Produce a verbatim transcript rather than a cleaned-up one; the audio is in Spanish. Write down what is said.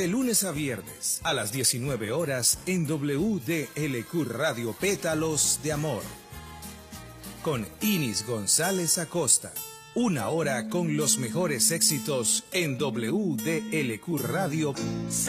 de lunes a viernes a las diecinueve horas en W D L Q Radio Pétalos de Amor. Con Inis González Acosta. Una hora con los mejores éxitos en W D L Q Radio.